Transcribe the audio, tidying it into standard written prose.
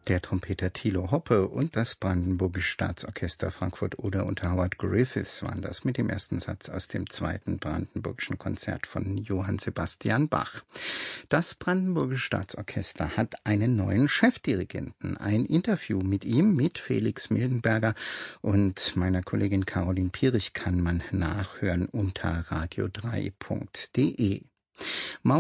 Der Trompeter Thilo Hoppe und das Brandenburgische Staatsorchester Frankfurt-Oder unter Howard Griffiths waren das mit dem ersten Satz aus dem zweiten Brandenburgischen Konzert von Johann Sebastian Bach. Das Brandenburgische Staatsorchester hat einen neuen Chefdirigenten. Ein Interview mit ihm, mit Felix Mildenberger und meiner Kollegin Caroline Pierich kann man nachhören unter radio3.de.